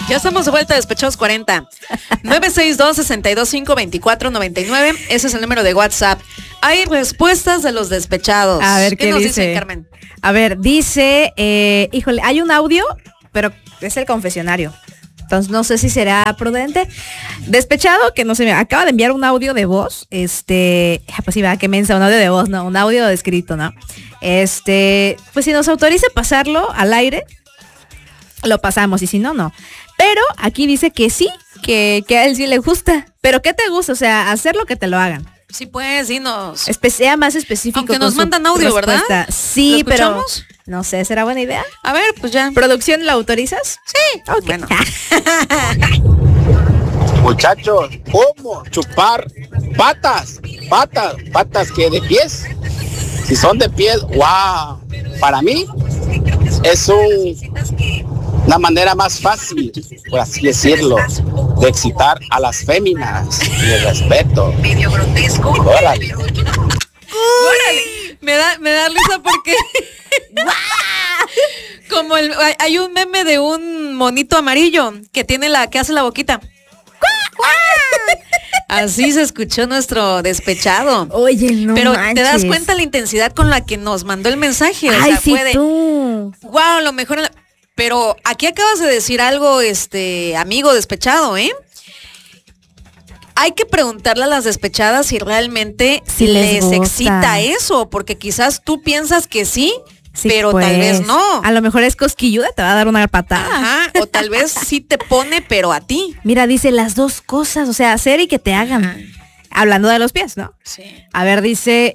Ya estamos de vuelta, Despechados 40. 962-625-2499. Ese es el número de WhatsApp. Hay respuestas de los despechados. A ver, ¿qué nos dice? dicen, Carmen? A ver, dice, híjole, hay un audio, pero es el confesionario. Entonces no sé si será prudente. Despechado, que no sé, me acaba de enviar un audio de voz. Pues sí, va, que mensa, un audio de voz, no, un audio de escrito, ¿no? Pues si nos autoriza pasarlo al aire, lo pasamos, y si no, no. Pero aquí dice que sí, que a él sí le gusta. ¿Pero qué te gusta? O sea, hacer lo que te lo hagan. Sí, pues, dinos. Sea más específico. Aunque nos mandan audio, respuesta. ¿Verdad? Sí, ¿lo escuchamos? Pero no sé, ¿será buena idea? A ver, pues ya. ¿Producción la autorizas? Sí. Ok. Bueno. Muchachos, ¿cómo chupar patas? Patas que de pies. Si son de pies, wow. Para mí es una manera más fácil, por así decirlo, de excitar a las féminas. Mi respeto. Medio grotesco. Órale. Me da risa porque como hay un meme de un monito amarillo que hace la boquita. Así se escuchó nuestro despechado. Oye, no. Pero manches. te das cuenta la intensidad con la que nos mandó el mensaje. Ay, sí, tú. Wow, lo mejor. Pero aquí acabas de decir algo, amigo despechado, ¿eh? Hay que preguntarle a las despechadas si realmente si les excita eso, porque quizás tú piensas que sí, pero pues, tal vez no. A lo mejor es cosquilluda, te va a dar una patada. Ajá, o tal vez sí te pone, pero a ti. Mira, dice las dos cosas, o sea, hacer y que te hagan. Ajá. Hablando de los pies, ¿no? Sí. A ver, dice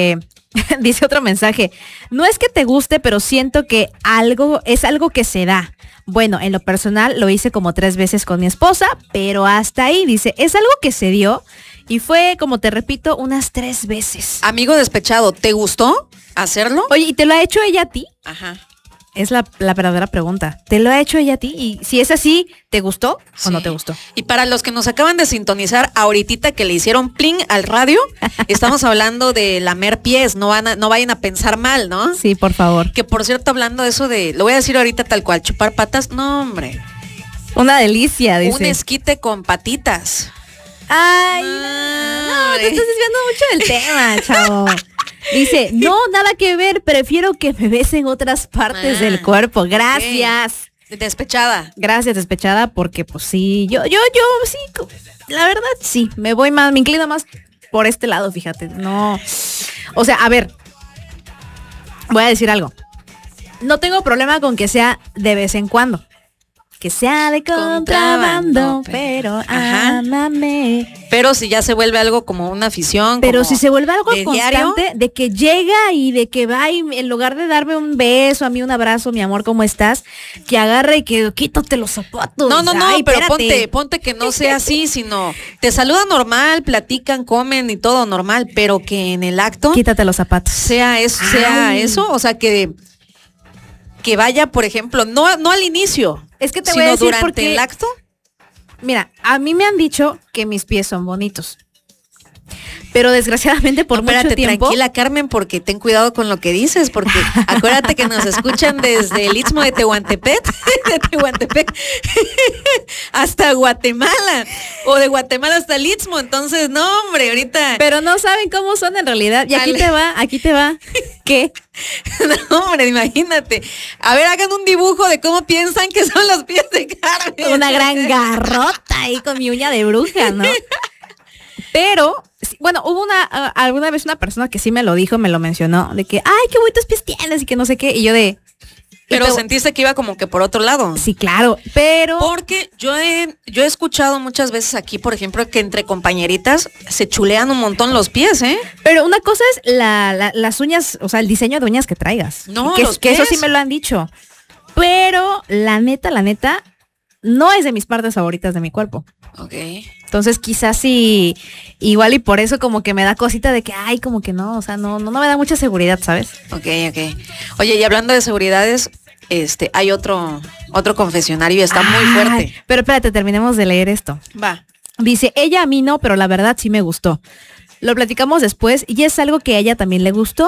otro mensaje. No es que te guste, pero siento que es algo que se da. Bueno, en lo personal lo hice como 3 veces con mi esposa, pero hasta ahí, dice, es algo que se dio y fue, como te repito, unas 3 veces. Amigo despechado, ¿te gustó hacerlo? Oye, ¿y te lo ha hecho ella a ti? Ajá. Es la verdadera pregunta. ¿Te lo ha hecho ella a ti? Y si es así, ¿te gustó o no te gustó? Y para los que nos acaban de sintonizar ahorita que le hicieron pling al radio, estamos hablando de lamer pies, no vayan a pensar mal, ¿no? Sí, por favor. Que por cierto, hablando de eso lo voy a decir ahorita tal cual, chupar patas, no hombre. Una delicia, dice. Un esquite con patitas. Ay, no, te estás desviando mucho del tema, chavo. Dice, no, nada que ver, prefiero que me besen otras partes del cuerpo. Gracias. Okay. Despechada. Gracias, despechada, porque pues sí, yo sí, la verdad sí, me inclino más por este lado, fíjate. No. O sea, a ver, voy a decir algo. No tengo problema con que sea de vez en cuando. Que sea de contrabando, pero ámame. Pero si ya se vuelve algo como una afición. Pero si se vuelve algo constante, diario, de que llega y de que va y en lugar de darme un beso, a mí un abrazo, mi amor, ¿cómo estás? Que agarre y que quítate los zapatos. No, Ay, pero espérate. ponte que no sea así, sino te saludan normal, platican, comen y todo normal, pero que en el acto. Quítate los zapatos. Sea eso, o sea que vaya, por ejemplo, no al inicio. Es que te voy a decir durante porque el acto. Mira, a mí me han dicho que mis pies son bonitos. Pero desgraciadamente por mucho tiempo. Tranquila, Carmen, porque ten cuidado con lo que dices, porque acuérdate que nos escuchan desde el Istmo de Tehuantepec, hasta Guatemala, o de Guatemala hasta el Istmo, entonces, no, hombre, ahorita. Pero no saben cómo son en realidad. Y aquí te va. ¿Qué? No, hombre, imagínate. A ver, hagan un dibujo de cómo piensan que son los pies de Carmen. Una gran garrota ahí con mi uña de bruja, ¿no? Pero, bueno, hubo alguna vez una persona que sí me lo dijo, me lo mencionó, de que, ay, qué bonitos pies tienes y que no sé qué, y yo de... Pero sentiste que iba como que por otro lado. Sí, claro, pero... Porque yo he escuchado muchas veces aquí, por ejemplo, que entre compañeritas se chulean un montón los pies, ¿eh? Pero una cosa es las uñas, o sea, el diseño de uñas que traigas. No, que eso sí me lo han dicho. Pero la neta, no es de mis partes favoritas de mi cuerpo. Ok. Entonces quizás sí, igual y por eso como que me da cosita de que, ay, como que no, o sea, no me da mucha seguridad, ¿sabes? Ok. Oye, y hablando de seguridades, hay otro confesionario, está muy fuerte. Pero espérate, terminemos de leer esto. Va. Dice, ella a mí no, pero la verdad sí me gustó. Lo platicamos después y es algo que a ella también le gustó.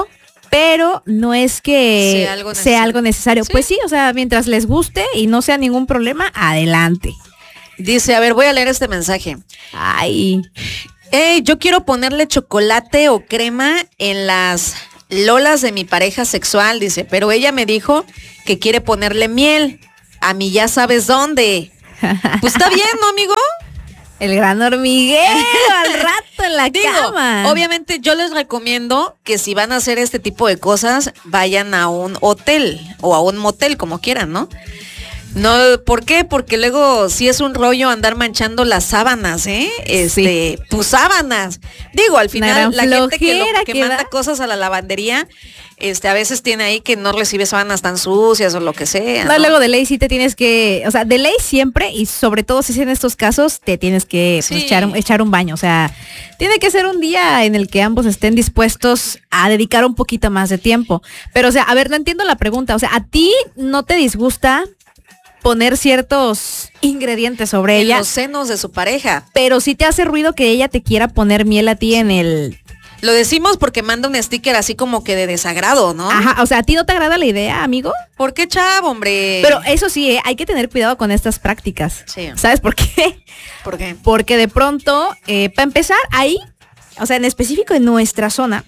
pero no es que sea algo necesario. ¿Sí? Pues sí, o sea, mientras les guste y no sea ningún problema, adelante. Dice, a ver, voy a leer este mensaje. Ay. Yo quiero ponerle chocolate o crema en las lolas de mi pareja sexual, dice, pero ella me dijo que quiere ponerle miel. A mí ya sabes dónde. Pues está bien, ¿no, amigo? El gran hormiguero al rato en la cama. Obviamente yo les recomiendo que si van a hacer este tipo de cosas, vayan a un hotel o a un motel, como quieran, ¿no? No, ¿por qué? Porque luego sí es un rollo andar manchando las sábanas, ¿eh? Sí. Pues sábanas. Digo, al final la gente que manda da cosas a la lavandería, a veces tiene ahí que no recibe sábanas tan sucias o lo que sea. No, luego de ley sí te tienes que, o sea, de ley siempre, y sobre todo si es en estos casos, te tienes que Sí. echar un baño. O sea, tiene que ser un día en el que ambos estén dispuestos a dedicar un poquito más de tiempo. Pero, o sea, a ver, no entiendo la pregunta. O sea, ¿a ti no te disgusta poner ciertos ingredientes sobre En ella? los senos de su pareja. Pero sí te hace ruido que ella te quiera poner miel a ti en el... Lo decimos porque manda un sticker así como que de desagrado, ¿no? Ajá, o sea, ¿a ti no te agrada la idea, amigo? ¿Por qué, chavo, hombre? Pero eso sí, hay que tener cuidado con estas prácticas. Sí. ¿Sabes por qué? ¿Por qué? Porque de pronto, para empezar, ahí, o sea, en específico en nuestra zona,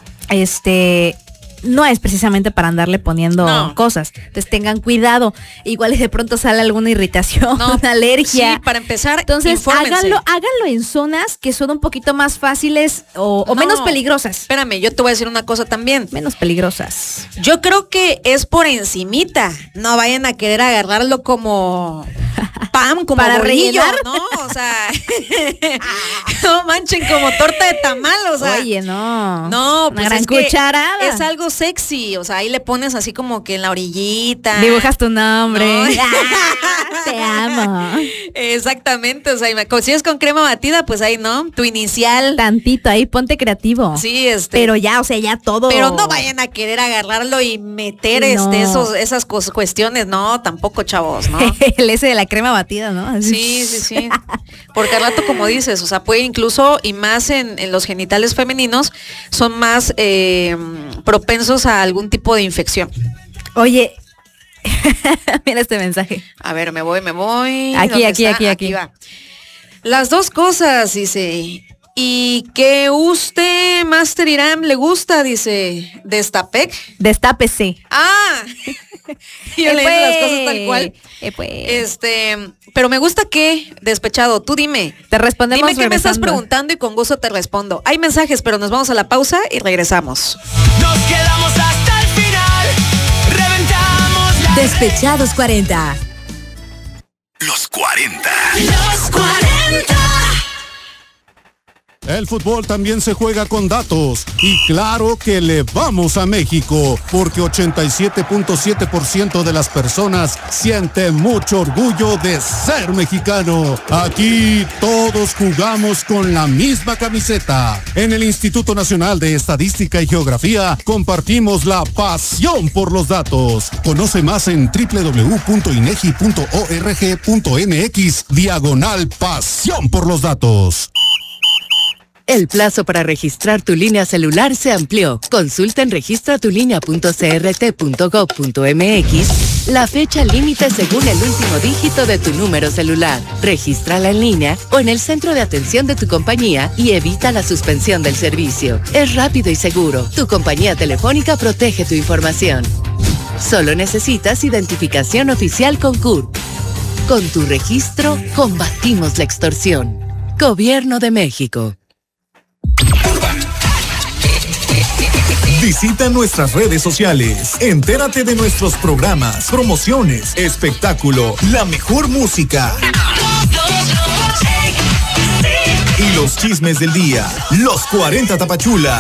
no es precisamente para andarle poniendo cosas. Entonces tengan cuidado. Igual y de pronto sale alguna irritación, una alergia. Sí, para empezar, entonces infórmense. háganlo en zonas que son un poquito más fáciles o menos peligrosas. Espérame, yo te voy a decir una cosa también. Menos peligrosas. Yo creo que es por encimita. No vayan a querer agarrarlo como pan, como para bolillo, rellenar, ¿no? O sea, no manchen como torta de tamal, o sea. Oye, no. No, una pues gran es que cucharada. es algo sexy, o sea, ahí le pones así como que en la orillita. Dibujas tu nombre. No. Te amo. Exactamente, o sea, si es con crema batida, pues ahí, ¿no? Tu inicial. Tantito ahí, ponte creativo. Sí, Pero ya, o sea, ya todo. Pero no vayan a querer agarrarlo y meter No. esas cuestiones, no, tampoco, chavos, ¿no? El ese de la crema batida, ¿no? Así. Sí. Porque al rato, como dices, o sea, puede incluso, y más en los genitales femeninos, son más propensos a algún tipo de infección. Oye, mira este mensaje. A ver, me voy. Aquí, ¿Dónde aquí. va. Las dos cosas, dice. ¿Y qué usted, Master Irán, le gusta? Dice, ¿Destapec? Destápese. Ah, yo leyendo las cosas tal cual. Pues. Pero me gusta que, despechado, tú dime. Te respondemos Dime qué me estás regresando. preguntando y con gusto te respondo. Hay mensajes, pero nos vamos a la pausa y regresamos. Nos quedamos hasta el final. Reventamos la Despechados 40. Los 40. Los 40. El fútbol también se juega con datos y claro que le vamos a México porque 87.7% de las personas siente mucho orgullo de ser mexicano. Aquí todos jugamos con la misma camiseta. En el Instituto Nacional de Estadística y Geografía compartimos la pasión por los datos. Conoce más en www.inegi.org.mx/pasión por los datos. El plazo para registrar tu línea celular se amplió. Consulta en registratulinea.crt.gov.mx la fecha límite según el último dígito de tu número celular. Regístrala en línea o en el centro de atención de tu compañía y evita la suspensión del servicio. Es rápido y seguro. Tu compañía telefónica protege tu información. Solo necesitas identificación oficial con CURP. Con tu registro, combatimos la extorsión. Gobierno de México. Visita nuestras redes sociales. Entérate de nuestros programas, promociones, espectáculo, la mejor música y los chismes del día. Los 40 Tapachula.